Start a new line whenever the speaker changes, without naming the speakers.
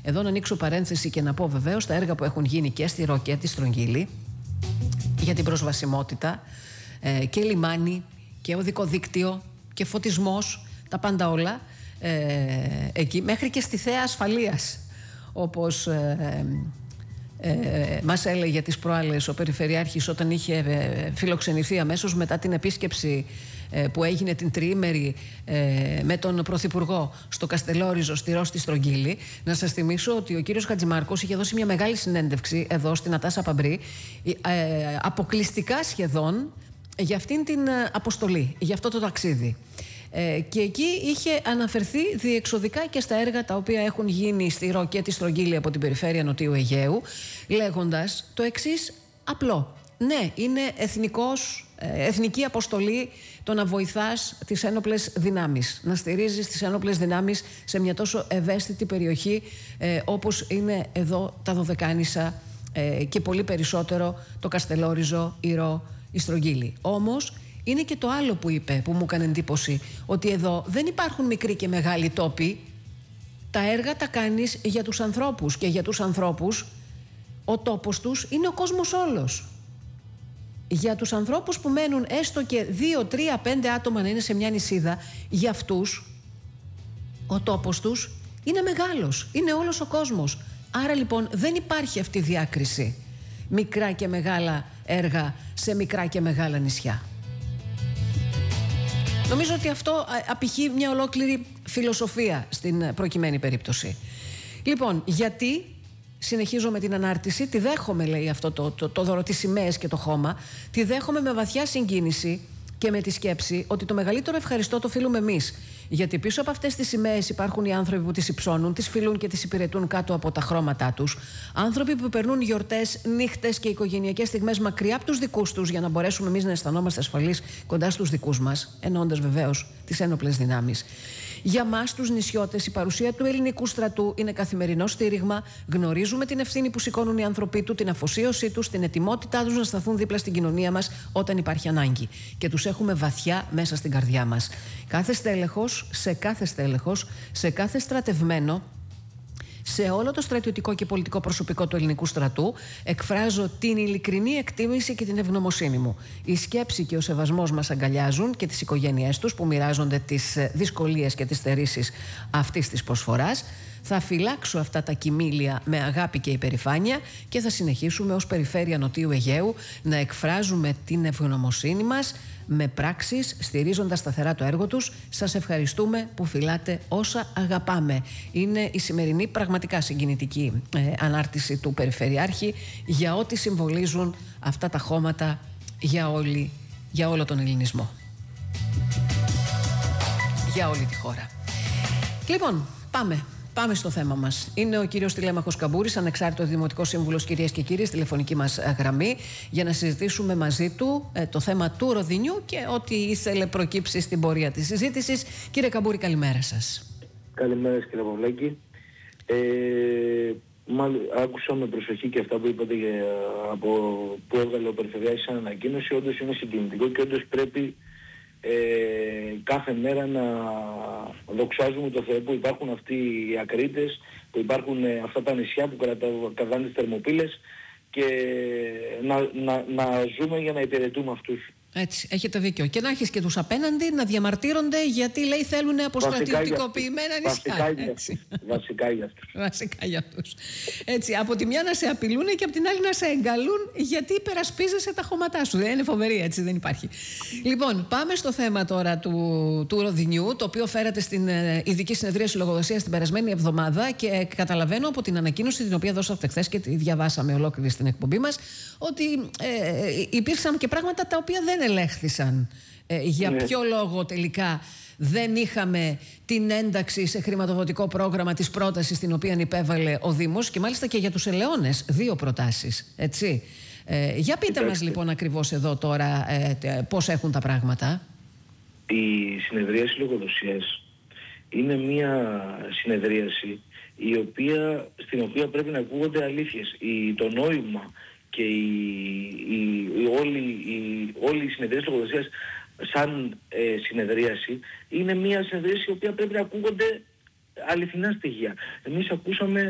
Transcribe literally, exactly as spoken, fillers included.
Εδώ να ανοίξω παρένθεση και να πω βεβαίως τα έργα που έχουν γίνει και στη Ρο και τη Στρογγύλη για την προσβασιμότητα, ε, και λιμάνι και οδικό δίκτυο και φωτισμός, τα πάντα όλα ε, εκεί, μέχρι και στη θέα ασφαλείας, όπως ε, ε, μας έλεγε τις προάλλες ο Περιφερειάρχης όταν είχε ε, φιλοξενηθεί αμέσως μετά την επίσκεψη ε, που έγινε την τριήμερη ε, με τον Πρωθυπουργό στο Καστελόριζο, στη Ρο, στη Στρογγύλη. Να σας θυμίσω ότι ο κύριος Χατζημάρκος είχε δώσει μια μεγάλη συνέντευξη εδώ στην Ατάσα Παμπρή, ε, αποκλειστικά σχεδόν για αυτήν την αποστολή, για αυτό το ταξίδι. Ε, και εκεί είχε αναφερθεί διεξοδικά και στα έργα τα οποία έχουν γίνει στη Ρο και τη Στρογγύλη από την περιφέρεια Νοτιού Αιγαίου, λέγοντας το εξής απλό. Ναι, είναι εθνικός, εθνική αποστολή το να βοηθάς τις ένοπλες δυνάμεις, να στηρίζεις τις ένοπλες δυνάμεις σε μια τόσο ευαίσθητη περιοχή ε, όπως είναι εδώ τα Δωδεκάνησα ε, και πολύ περισσότερο το Καστελόριζο, η Ρο, η Στρογγύλη. Όμως είναι και το άλλο που είπε, που μου έκανε εντύπωση, ότι εδώ δεν υπάρχουν μικροί και μεγάλοι τόποι. Τα έργα τα κάνεις για τους ανθρώπους και για τους ανθρώπους ο τόπος τους είναι ο κόσμος όλος. Για τους ανθρώπους που μένουν έστω και δύο, τρία, πέντε άτομα να είναι σε μια νησίδα, για αυτούς ο τόπος τους είναι μεγάλος, είναι όλος ο κόσμος. Άρα λοιπόν δεν υπάρχει αυτή η διάκριση μικρά και μεγάλα έργα σε μικρά και μεγάλα νησιά. Νομίζω ότι αυτό απηχεί μια ολόκληρη φιλοσοφία στην προκειμένη περίπτωση. Λοιπόν, γιατί συνεχίζω με την ανάρτηση, τη δέχομαι, λέει αυτό το, το, το δώρο, τις σημαίες και το χώμα, τη δέχομαι με βαθιά συγκίνηση και με τη σκέψη ότι το μεγαλύτερο ευχαριστώ το οφείλουμε εμείς. Γιατί πίσω από αυτές τις σημαίες υπάρχουν οι άνθρωποι που τις υψώνουν, τις φιλούν και τις υπηρετούν κάτω από τα χρώματά τους. Άνθρωποι που περνούν γιορτές, νύχτες και οικογενειακές στιγμές μακριά από τους δικούς τους για να μπορέσουμε εμείς να αισθανόμαστε ασφαλείς κοντά στους δικούς μας, εννοώντας βεβαίως τις ένοπλες δυνάμεις. Για μας τους νησιώτες η παρουσία του ελληνικού στρατού είναι καθημερινό στήριγμα. Γνωρίζουμε την ευθύνη που σηκώνουν οι άνθρωποι του, την αφοσίωσή τους, την ετοιμότητά τους να σταθούν δίπλα στην κοινωνία μας όταν υπάρχει ανάγκη. Και τους έχουμε βαθιά μέσα στην καρδιά μας. Κάθε στέλεχος, σε κάθε στέλεχος, σε κάθε στρατευμένο, σε όλο το στρατιωτικό και πολιτικό προσωπικό του ελληνικού στρατού εκφράζω την ειλικρινή εκτίμηση και την ευγνωμοσύνη μου. Η σκέψη και ο σεβασμός μας αγκαλιάζουν και τις οικογένειές τους που μοιράζονται τις δυσκολίες και τις στερήσεις αυτής της προσφοράς. Θα φυλάξω αυτά τα κοιμήλια με αγάπη και υπερηφάνεια και θα συνεχίσουμε ως Περιφέρεια Νοτιού Αιγαίου να εκφράζουμε την ευγνωμοσύνη μας με πράξεις, στηρίζοντας σταθερά το έργο τους. Σας ευχαριστούμε που φυλάτε όσα αγαπάμε. Είναι η σημερινή πραγματικά συγκινητική ε, ανάρτηση του Περιφερειάρχη για ό,τι συμβολίζουν αυτά τα χώματα για, όλη, για όλο τον ελληνισμό. Για όλη τη χώρα. Λοιπόν, πάμε. Πάμε στο θέμα μας. Είναι ο κύριος Τηλέμαχος Καμπούρης, ανεξάρτητος δημοτικός σύμβουλος, κυρίες και κύριοι, στη τηλεφωνική μας γραμμή, για να συζητήσουμε μαζί του ε, το θέμα του Ροδινιού και ό,τι ήθελε προκύψει στην πορεία της συζήτησης. Κύριε Καμπούρη, καλημέρα σας.
Καλημέρα, κύριε Παυλάκη. Ε, άκουσα με προσοχή και αυτά που είπατε για, από, που έβγαλε ο Περιφερειάρχης σαν ανακοίνωση. Όντως είναι συγκινητικό και όντως πρέπει Ε, κάθε μέρα να δοξάζουμε το Θεό που υπάρχουν αυτοί οι ακρίτες, που υπάρχουν ε, αυτά τα νησιά που κρατάνε τις θερμοπύλες και να, να, να ζούμε για να υπηρετούμε αυτούς.
Έτσι, έχετε δίκιο. Και να έχεις και τους απέναντι να διαμαρτύρονται γιατί, λέει, θέλουν αποστρατιωτικοποιημένα νησιά.
Βασικά για αυτούς. Βασικά για αυτούς.
Βασικά για αυτούς. Έτσι, από τη μια να σε απειλούν και από την άλλη να σε εγκαλούν γιατί υπερασπίζεσαι τα χώματά σου. Δεν είναι φοβερή, έτσι, δεν υπάρχει. Λοιπόν, πάμε στο θέμα τώρα του, του Ροδινιού, το οποίο φέρατε στην ε, ειδική συνεδρίαση λογοδοσίας την περασμένη εβδομάδα και καταλαβαίνω από την ανακοίνωση την οποία δώσατε χθες και τη διαβάσαμε ολόκληρη στην εκπομπή μας ότι ε, υπήρξαν και πράγματα τα οποία δεν ελέγχθησαν. Ε, για ναι. ποιο λόγο τελικά δεν είχαμε την ένταξη σε χρηματοδοτικό πρόγραμμα της πρότασης την οποία υπέβαλε ο Δήμος και μάλιστα και για τους Ελαιώνες δύο προτάσεις, έτσι. Ε, για πείτε Κοιτάξτε. μας λοιπόν ακριβώς εδώ τώρα ε, πώς έχουν τα πράγματα.
Η συνεδρίαση λογοδοσίας είναι μια συνεδρίαση η οποία, στην οποία πρέπει να ακούγονται αλήθειες. Η, το νόημα και η, η, η, όλη, η, όλη η συνεδρίαση λογοδοσίας σαν ε, συνεδρίαση είναι μια συνεδρίαση η οποία πρέπει να ακούγονται αληθινά στοιχεία. Εμείς ακούσαμε